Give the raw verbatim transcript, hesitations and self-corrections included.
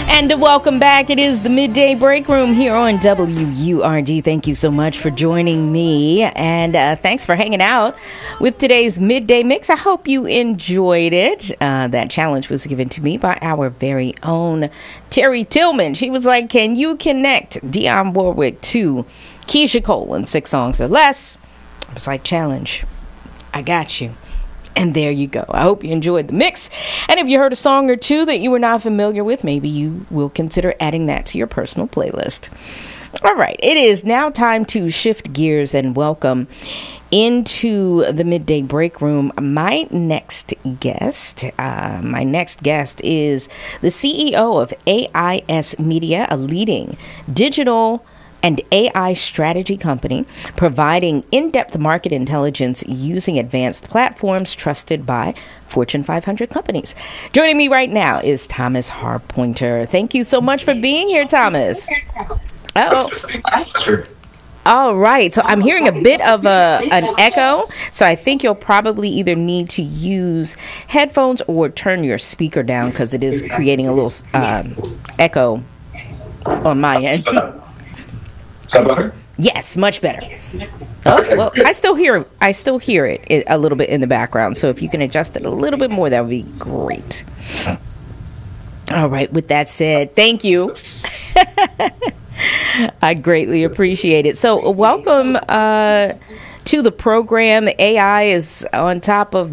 And welcome back. It is the Midday Break Room here on W U R D. Thank you so much for joining me, and uh, thanks for hanging out with today's Midday Mix. I hope you enjoyed it. Uh, that challenge was given to me by our very own Terry Tillman. She was like, can you connect Dionne Warwick to Keyshia Cole in six songs or less? I was like, challenge. I got you. And there you go. I hope you enjoyed the mix. And if you heard a song or two that you were not familiar with, maybe you will consider adding that to your personal playlist. All right. It is now time to shift gears and welcome into the Midday Break Room my next guest. Uh, my next guest is the C E O of A I S Media, a leading digital and A I strategy company providing in-depth market intelligence using advanced platforms trusted by Fortune five hundred companies. Joining me right now is Thomas Harpointer. Thank you so much for being here, Thomas. Oh. All right. So I'm hearing a bit of a, an echo. So I think you'll probably either need to use headphones or turn your speaker down because it is creating a little um, echo on my end. Is that better? Yes, much better. Oh, well, I still hear I still hear it, it a little bit in the background. So if you can adjust it a little bit more, that would be great. All right. With that said, thank you. I greatly appreciate it. So welcome uh, to the program. A I is on top of